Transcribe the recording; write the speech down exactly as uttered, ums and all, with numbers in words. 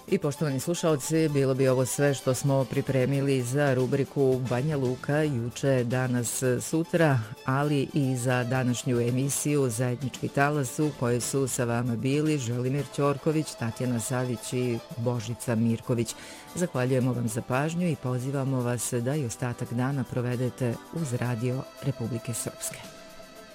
I poštovani slušalci, bilo bi ovo sve što smo pripremili za rubriku Banja Luka juče, danas, sutra, ali i za današnju emisiju Zajednički talas u kojoj su sa vama bili Želimir Ćorković, Tatjana Savić i Božica Mirković. Zahvaljujemo vam za pažnju i pozivamo vas da i ostatak dana provedete uz Radio Republike Srpske.